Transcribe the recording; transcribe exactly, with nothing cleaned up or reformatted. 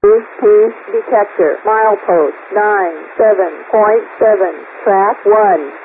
Bluetooth detector, milepost nine seven point seven, track one.